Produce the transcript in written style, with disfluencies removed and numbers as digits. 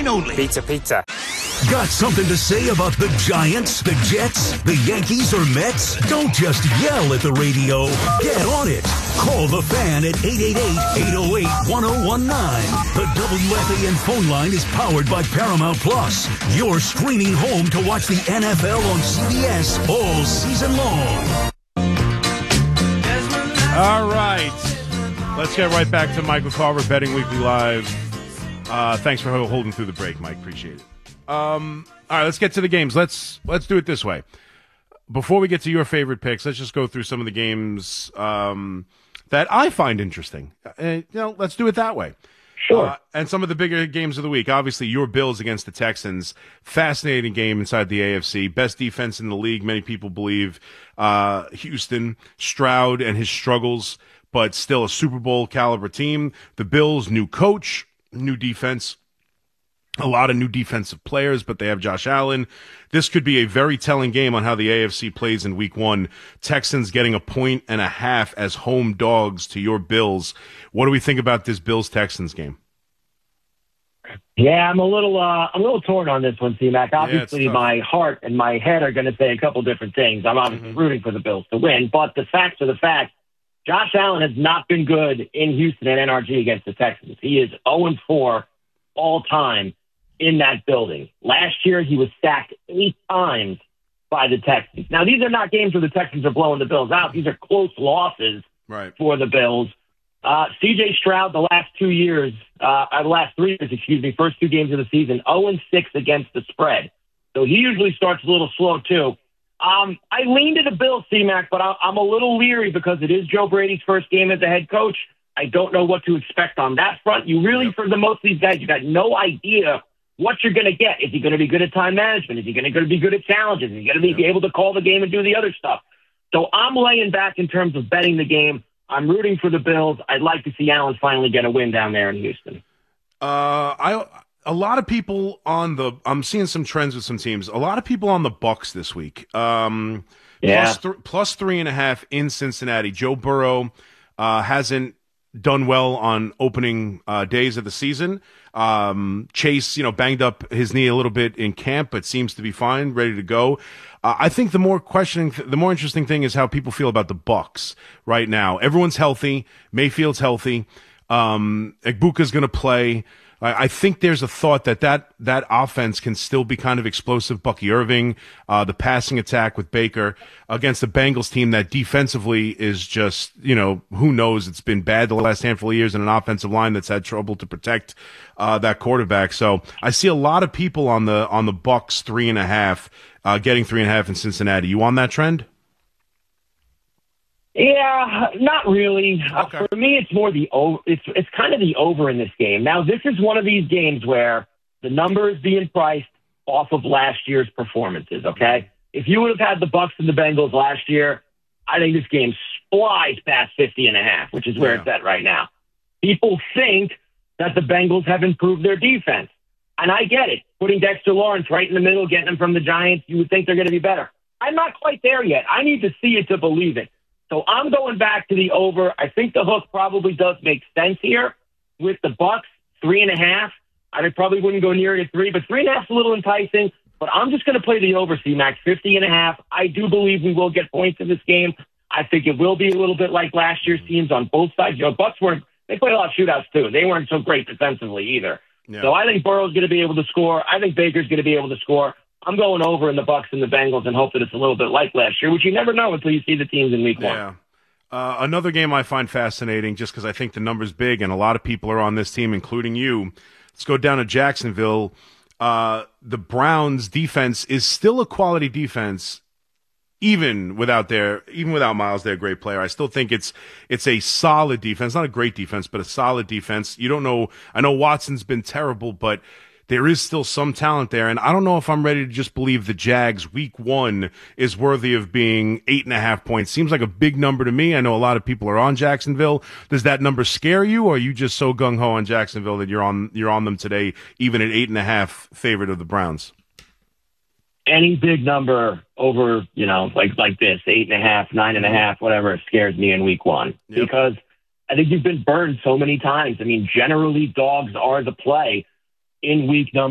online only. Pizza. Got something to say about the Giants, the Jets, the Yankees, or Mets? Don't just yell at the radio. Get on it. Call the Fan at 888-808-1019. The WFAN phone line is powered by Paramount Plus. You're streaming home to watch the NFL on CBS all season long. All right. Let's get right back to Michael Carver, Betting Weekly Live. Thanks for holding through the break, Mike. Appreciate it. All right, let's get to the games. Let's do it this way. Before we get to your favorite picks, let's just go through some of the games that I find interesting. Let's do it that way. Sure. And some of the bigger games of the week. Obviously, your Bills against the Texans. Fascinating game inside the AFC. Best defense in the league, many people believe. Houston, Stroud and his struggles, but still a Super Bowl caliber team. The Bills, new coach, new defense. A lot of new defensive players, but they have Josh Allen. This could be a very telling game on how the AFC plays in week one. Texans getting 1.5 as home dogs to your Bills. What do we think about this Bills-Texans game? Yeah, I'm a little torn on this one, C-Mac. Obviously, my heart and my head are going to say a couple different things. I'm obviously rooting for the Bills to win, but the facts are the facts. Josh Allen has not been good in Houston at NRG against the Texans. He is 0-4 all time in that building. Last year, he was sacked 8 times by the Texans. Now, these are not games where the Texans are blowing the Bills out. These are close losses for the Bills. C.J. Stroud, the last 3 years, first 2 games of the season, 0-6 against the spread. So he usually starts a little slow, too. I lean to the Bills, C-Mac, but I'm a little leery because it is Joe Brady's first game as a head coach. I don't know what to expect on that front. You really, for the most of these guys, you got no idea what you're going to get. Is he going to be good at time management? Is he going to be good at challenges? Is he going to be able to call the game and do the other stuff? So I'm laying back in terms of betting the game. I'm rooting for the Bills. I'd like to see Allen finally get a win down there in Houston. A lot of people I'm seeing some trends with some teams. A lot of people on the Bucs this week. Plus 3.5 in Cincinnati. Joe Burrow hasn't done well on opening days of the season. Chase, banged up his knee a little bit in camp, but seems to be fine, ready to go. I think the more interesting thing is how people feel about the Bucs right now. Everyone's healthy. Mayfield's healthy. Egbuka's going to play. I think there's a thought that offense can still be kind of explosive. Bucky Irving, the passing attack with Baker against the Bengals team that defensively is just, who knows? It's been bad the last handful of years, and an offensive line that's had trouble to protect that quarterback. So I see a lot of people on the Bucs 3.5, getting 3.5 in Cincinnati. You on that trend? Yeah, not really. Okay. For me, it's more the over. It's kind of the over in this game. Now, this is one of these games where the number is being priced off of last year's performances. Okay, if you would have had the Bucs and the Bengals last year, I think this game flies past 50.5, which is where it's at right now. People think that the Bengals have improved their defense, and I get it. Putting Dexter Lawrence right in the middle, getting him from the Giants, you would think they're going to be better. I'm not quite there yet. I need to see it to believe it. So I'm going back to the over. I think the hook probably does make sense here with the Bucs, 3.5. I probably wouldn't go near it at 3, but 3.5 is a little enticing. But I'm just going to play the over, C-Max, 50.5. I do believe we will get points in this game. I think it will be a little bit like last year's teams on both sides. Bucs they played a lot of shootouts too. They weren't so great defensively either. Yeah. So I think Burrow's going to be able to score. I think Baker's going to be able to score. I'm going over in the Bucs and the Bengals and hope that it's a little bit like last year, which you never know until you see the teams in week one. Yeah. Another game I find fascinating just because I think the number's big and a lot of people are on this team, including you. Let's go down to Jacksonville. The Browns defense is still a quality defense, even without Miles, their great player. I still think it's a solid defense, not a great defense, but a solid defense. You don't know. I know Watson's been terrible, but there is still some talent there, and I don't know if I'm ready to just believe the Jags week one is worthy of being 8.5 points. Seems like a big number to me. I know a lot of people are on Jacksonville. Does that number scare you, or are you just so gung-ho on Jacksonville that you're on them today, even at 8.5 favorite of the Browns? Any big number over, like this, 8.5, 9.5, whatever, scares me in week one. Yep. Because I think you've been burned so many times. I mean, generally dogs are the play in week number